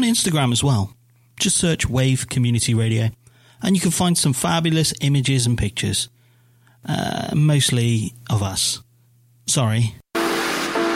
Instagram as well. Just search Wave Community Radio and you can find some fabulous images and pictures. Mostly of us. Sorry,